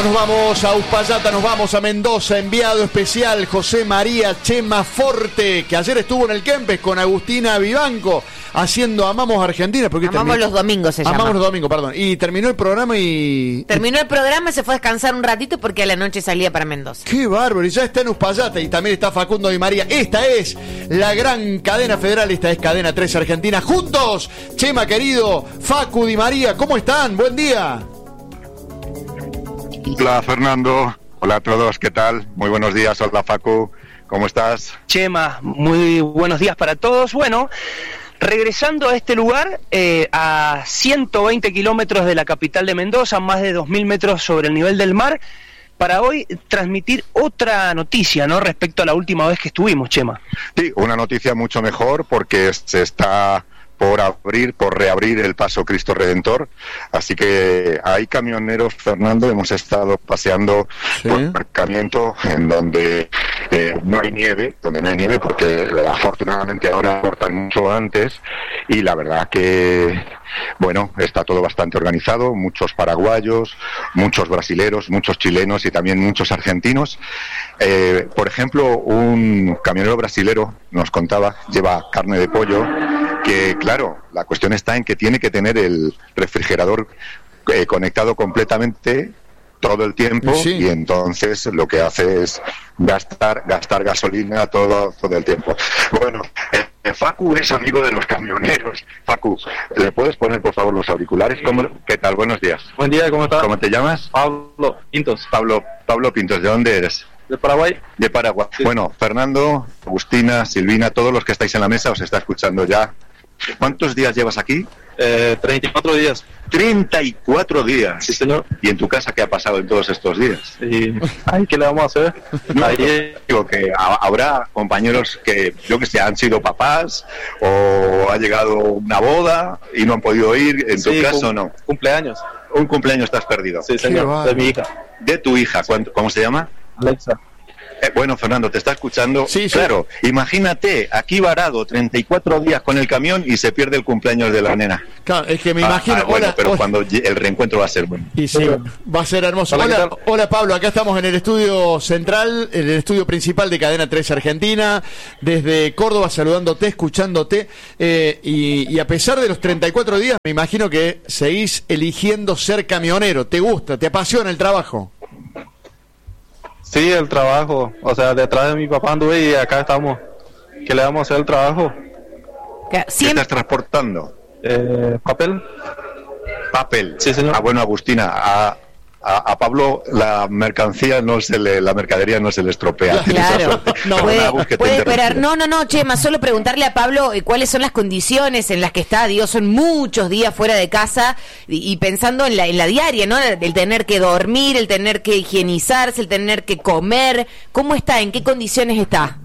nos vamos a Uspallata, nos vamos a Mendoza, enviado especial José María Chema Forte, que ayer estuvo en el Kempes con Agustina Vivanco, haciendo Amamos Argentina. Porque Amamos los domingos se llama. Amamos los domingos, perdón. Y terminó el programa y... Terminó el programa, se fue a descansar un ratito porque a la noche salía para Mendoza. ¡Qué bárbaro! Y ya está en Uspallata y también está Facundo Di María. Esta es la gran cadena federal, esta es Cadena 3 Argentina. Juntos, Chema querido, Facu Di María, ¿cómo están? Buen día. Hola Fernando, hola a todos, ¿qué tal? Muy buenos días, hola Facu, ¿cómo estás? Chema, muy buenos días para todos. Bueno, regresando a este lugar, a 120 kilómetros de la capital de Mendoza, más de 2.000 metros sobre el nivel del mar, para hoy transmitir otra noticia, ¿no? Respecto a la última vez que estuvimos, Chema. Sí, una noticia mucho mejor porque se está por reabrir el Paso Cristo Redentor, así que hay camioneros, Fernando, hemos estado paseando por aparcamiento en donde no hay nieve, porque afortunadamente ahora cortan mucho antes, y la verdad que bueno, está todo bastante organizado, muchos paraguayos, muchos brasileros, muchos chilenos y también muchos argentinos. Por ejemplo, un camionero brasilero nos contaba, lleva carne de pollo, que claro, la cuestión está en que tiene que tener el refrigerador conectado completamente todo el tiempo, sí. Y entonces lo que hace es gastar gasolina todo el tiempo. Bueno, Facu es amigo de los camioneros. Facu, ¿le puedes poner por favor los auriculares? ¿Qué tal? Buenos días. Buen día, ¿cómo estás? ¿Cómo te llamas? Pablo Pintos. Pablo Pintos, ¿de dónde eres? De Paraguay. De Paraguay. Sí. Bueno, Fernando, Agustina, Silvina, todos los que estáis en la mesa os está escuchando ya. ¿Cuántos días llevas aquí? 34 días. 34 días. Sí, señor. ¿Y en tu casa qué ha pasado en todos estos días? Sí. Ay, ¿qué le vamos a hacer? No, digo que habrá compañeros que, yo que sé, han sido papás o ha llegado una boda y no han podido ir. En tu caso, no. Cumpleaños. Un cumpleaños estás perdido. Sí, señor. De mi hija. De tu hija. ¿Cómo se llama? Alexa. Bueno, Fernando, te está escuchando. Sí, claro, imagínate, aquí varado 34 días con el camión y se pierde el cumpleaños de la nena. Claro, es que me imagino... Bueno, pero cuando el reencuentro va a ser bueno. Y sí, va a ser hermoso. Hola Pablo, acá estamos en el estudio central, en el estudio principal de Cadena 3 Argentina, desde Córdoba, saludándote, escuchándote, y a pesar de los 34 días, me imagino que seguís eligiendo ser camionero. ¿Te gusta? ¿Te apasiona el trabajo? Sí, el trabajo, o sea, detrás de mi papá anduve y acá estamos. ¿Qué le vamos a hacer el trabajo? ¿Qué estás transportando? Papel. Papel. Sí, señor. Bueno, Agustina, a Pablo la mercadería no se le estropea. Claro, no puede esperar. No, Chema, solo preguntarle a Pablo cuáles son las condiciones en las que está. Digo, son muchos días fuera de casa y pensando en la diaria, ¿no? El tener que dormir, el tener que higienizarse, el tener que comer. ¿Cómo está? ¿En qué condiciones está?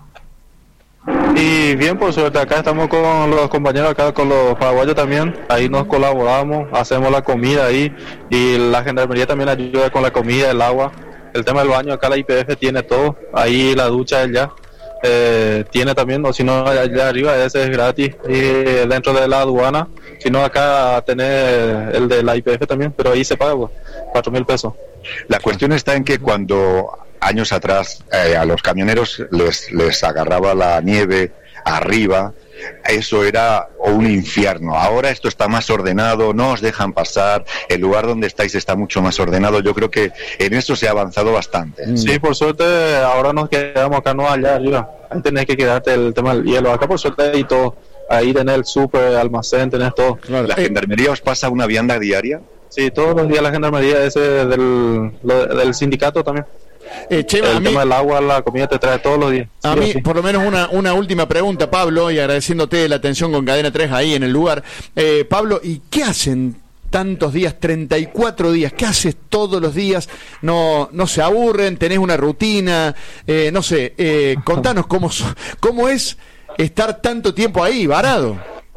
Y bien, por suerte, acá estamos con los compañeros, acá con los paraguayos también, ahí nos colaboramos, hacemos la comida ahí, y la gendarmería también ayuda con la comida, el agua, el tema del baño, acá la YPF tiene todo, ahí la ducha ella tiene también, o si no, allá arriba ese es gratis, y dentro de la aduana, si no acá tenés el de la YPF también, pero ahí se paga, pues, 4.000 pesos. La cuestión está en que cuando... años atrás a los camioneros les agarraba la nieve arriba, eso era un infierno. Ahora esto está más ordenado, no os dejan pasar, el lugar donde estáis está mucho más ordenado. Yo creo que en eso se ha avanzado bastante. Sí, por suerte ahora nos quedamos acá, no allá arriba. Ahí tenés que quedarte el tema del hielo. Acá por suerte hay todo, ahí tenés el súper, almacén, tenés todo. ¿La gendarmería os pasa una vianda diaria? Sí, todos los días la gendarmería, ese del sindicato también. Chema, el tema del agua, la comida te trae todos los días. A mí, por lo menos una última pregunta, Pablo, y agradeciéndote la atención con Cadena 3 ahí en el lugar. Pablo, ¿y qué hacen tantos días, 34 días? ¿Qué haces todos los días? ¿No se aburren? ¿Tenés una rutina? No sé, contanos cómo es estar tanto tiempo ahí, varado.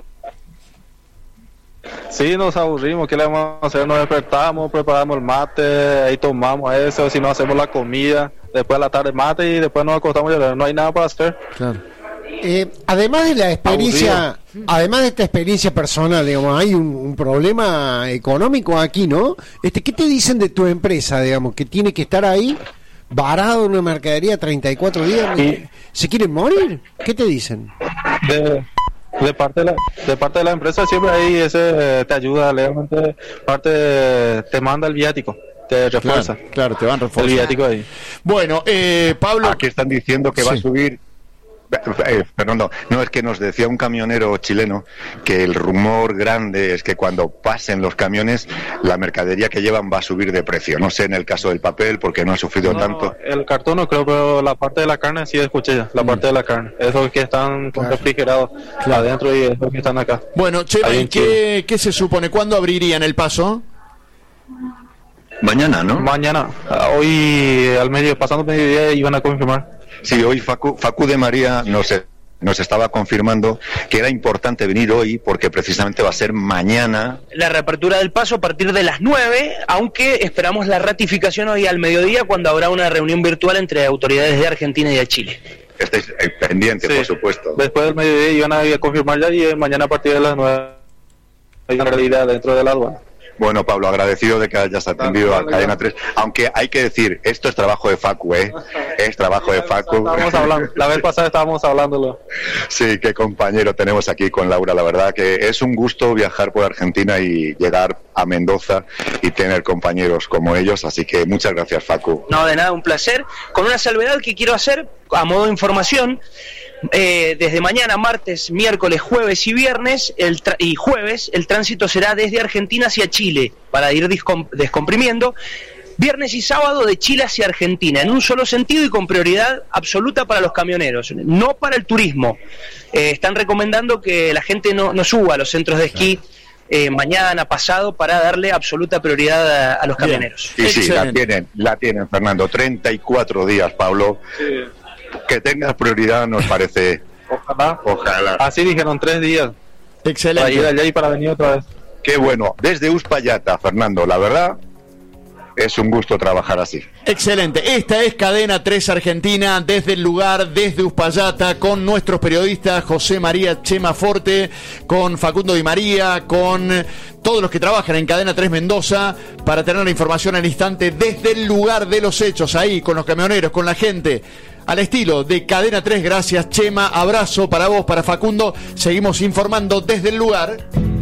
Sí, nos aburrimos, ¿qué le vamos a hacer? Nos despertamos, preparamos el mate, ahí tomamos eso, si no hacemos la comida, después a la tarde mate y después nos acostamos y no hay nada para hacer. Claro. Además de la experiencia, además de esta experiencia personal, digamos, hay un problema económico aquí, ¿no? ¿Qué te dicen de tu empresa, digamos, que tiene que estar ahí varado en una mercadería 34 días? ¿Se quieren morir? ¿Qué te dicen? De parte de la empresa siempre ahí te ayuda, legalmente te manda el viático. Te refuerza. Claro, te van refuerzando. El viático ahí. Bueno, Pablo. Aquí están diciendo que va a subir. Fernando, no, es que nos decía un camionero chileno que el rumor grande es que cuando pasen los camiones la mercadería que llevan va a subir de precio. No sé en el caso del papel porque no ha sufrido tanto. El cartón no creo, pero la parte de la carne sí escuché ya. La parte de la carne. Esos que están refrigerados adentro y esos que están acá. Bueno, Chema, ¿qué se supone? ¿Cuándo abrirían el paso? Mañana, ¿no? Mañana. Hoy pasando mediodía iban a confirmar. Sí, hoy Facu de María nos estaba confirmando que era importante venir hoy porque precisamente va a ser mañana la reapertura del paso a partir de las 9, aunque esperamos la ratificación hoy al mediodía cuando habrá una reunión virtual entre autoridades de Argentina y de Chile. Estáis pendientes, sí, por supuesto. Después del mediodía iban a confirmar ya y mañana a partir de las 9 hay una realidad dentro del aduana. Bueno, Pablo, agradecido de que hayas atendido a Cadena 3, aunque hay que decir, esto es trabajo de Facu, es trabajo de Facu. Estábamos hablando, la vez pasada estábamos hablándolo. Sí, qué compañero tenemos aquí con Laura, la verdad que es un gusto viajar por Argentina y llegar a Mendoza y tener compañeros como ellos, así que muchas gracias, Facu. No, de nada, un placer, con una salvedad que quiero hacer a modo de información. Desde mañana, martes, miércoles, jueves y viernes y jueves, el tránsito será desde Argentina hacia Chile para ir descomprimiendo. Viernes y sábado de Chile hacia Argentina, en un solo sentido y con prioridad absoluta para los camioneros, no para el turismo. Están recomendando que la gente no suba a los centros de esquí mañana, pasado, para darle absoluta prioridad a los camioneros. Y sí, la tienen, Fernando. 34 días, Pablo. Sí. Que tengas prioridad nos parece. Ojalá. Así dijeron 3 días. Excelente. Para ir allá y para venir otra vez. Qué bueno. Desde Uspallata, Fernando, la verdad es un gusto trabajar así. Excelente. Esta es Cadena 3 Argentina, desde el lugar, desde Uspallata, con nuestros periodistas José María Chema Forte, con Facundo Di María, con todos los que trabajan en Cadena 3 Mendoza, para tener la información al instante desde el lugar de los hechos, ahí con los camioneros, con la gente, al estilo de Cadena 3. Gracias, Chema. Abrazo para vos, para Facundo. Seguimos informando desde el lugar.